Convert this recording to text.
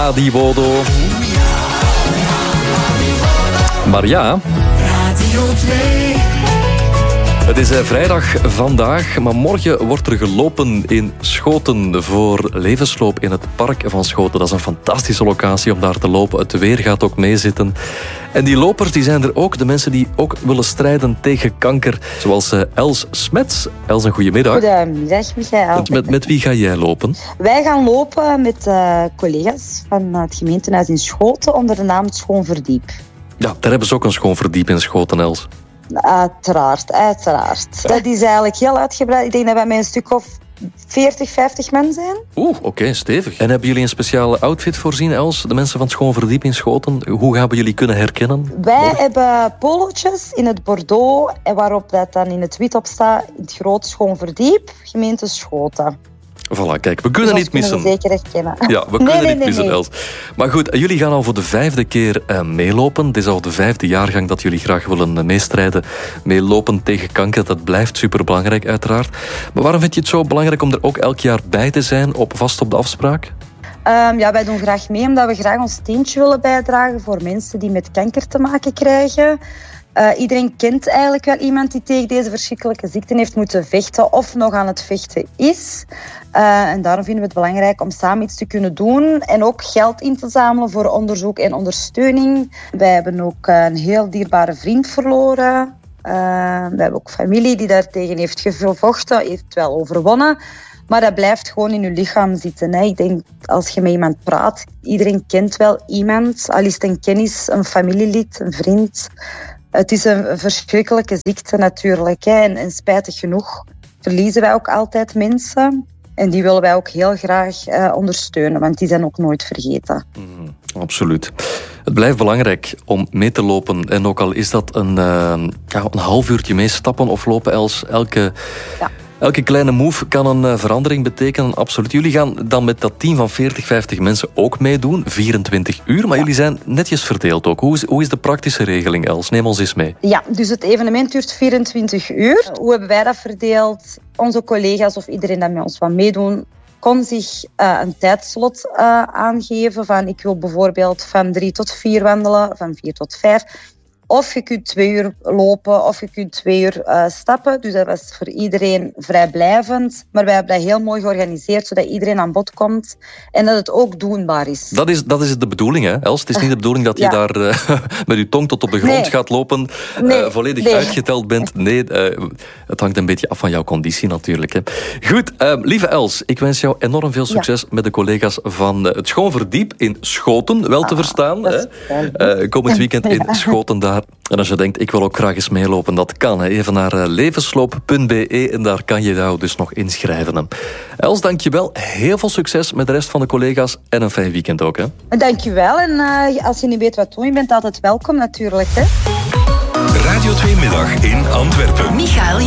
Adiwodo. Maar ja... Radio 2. Het is vrijdag vandaag, maar morgen wordt er gelopen in Schoten voor levensloop in het park van Schoten. Dat is een fantastische locatie om daar te lopen. Het weer gaat ook meezitten. En die lopers die zijn er ook, de mensen die ook willen strijden tegen kanker. Zoals Els Smets. Els, een goedemiddag. Goedemiddag, Michael. Met wie ga jij lopen? Wij gaan lopen met collega's van het gemeentehuis in Schoten onder de naam Schoon Verdiep. Ja, daar hebben ze ook een schoon verdiep in Schoten, Els. Uiteraard. Ja. Dat is eigenlijk heel uitgebreid. Ik denk dat wij met een stuk of 40, 50 man zijn. Oké, stevig. En hebben jullie een speciale outfit voorzien, Els? De mensen van Schoon Verdiep in Schoten. Hoe gaan we jullie kunnen herkennen? Wij hebben polootjes in het bordeaux, en waarop dat dan in het wit op staat, in het groot Schoon Verdiep, gemeente Schoten. Voilà, kijk, we kunnen niet missen. We zeker herkennen. Ja, we kunnen niet missen, Els. Maar goed, jullie gaan al voor de 5e keer meelopen. Het is al de 5e jaargang dat jullie graag willen meestrijden. Meelopen tegen kanker, dat blijft superbelangrijk uiteraard. Maar waarom vind je het zo belangrijk om er ook elk jaar bij te zijn, vast op de afspraak? Wij doen graag mee omdat we graag ons steentje willen bijdragen voor mensen die met kanker te maken krijgen. Iedereen kent eigenlijk wel iemand die tegen deze verschrikkelijke ziekte heeft moeten vechten of nog aan het vechten is. En daarom vinden we het belangrijk om samen iets te kunnen doen en ook geld in te zamelen voor onderzoek en ondersteuning. Wij hebben ook een heel dierbare vriend verloren. We hebben ook familie die daartegen heeft gevochten, heeft wel overwonnen. Maar dat blijft gewoon in je lichaam zitten. Hè. Ik denk, als je met iemand praat, iedereen kent wel iemand. Al is het een kennis, een familielid, een vriend. Het is een verschrikkelijke ziekte natuurlijk. Hè. En spijtig genoeg verliezen wij ook altijd mensen. En die willen wij ook heel graag ondersteunen, want die zijn ook nooit vergeten. Absoluut. Het blijft belangrijk om mee te lopen. En ook al is dat een half uurtje mee stappen of lopen, Els, elke kleine move kan een verandering betekenen, absoluut. Jullie gaan dan met dat team van 40, 50 mensen ook meedoen, 24 uur. Maar jullie zijn netjes verdeeld ook. Hoe is de praktische regeling, Els? Neem ons eens mee. Ja, dus het evenement duurt 24 uur. Hoe hebben wij dat verdeeld? Onze collega's of iedereen dat met ons wil meedoen, kon zich een tijdslot aangeven. Van ik wil bijvoorbeeld van 3 tot 4 wandelen, van 4 tot 5... Of je kunt 2 uur lopen, of je kunt 2 uur stappen. Dus dat was voor iedereen vrijblijvend. Maar wij hebben dat heel mooi georganiseerd, zodat iedereen aan bod komt. En dat het ook doenbaar is. Dat is de bedoeling, hè, Els? Het is niet de bedoeling dat je daar met je tong tot op de grond gaat lopen. Volledig uitgeteld bent. Nee, het hangt een beetje af van jouw conditie natuurlijk. Hè. Goed, lieve Els, ik wens jou enorm veel succes met de collega's van het Schoon Verdiep in Schoten. Wel te verstaan. Komend weekend in Schoten daar. En als je denkt, ik wil ook graag eens meelopen, dat kan. Hè. Even naar levensloop.be en daar kan je jou dus nog inschrijven. Hè. Els, dankjewel. Heel veel succes met de rest van de collega's en een fijn weekend ook. Hè. Dankjewel. En als je niet weet wat doen, je bent altijd welkom natuurlijk. Hè. Radio 2 Middag in Antwerpen. Michael